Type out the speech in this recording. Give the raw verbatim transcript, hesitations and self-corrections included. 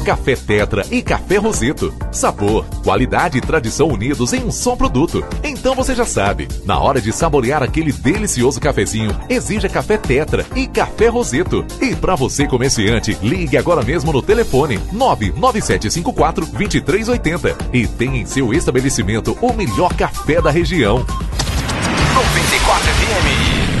Café Tetra e Café Roseto. Sabor, qualidade e tradição unidos em um só produto. Então você já sabe, na hora de saborear aquele delicioso cafezinho, exija Café Tetra e Café Roseto. E para você comerciante, ligue agora mesmo no telefone nove nove sete cinco quatro, dois três oito zero e tenha em seu estabelecimento o melhor café da região. noventa e quatro F M.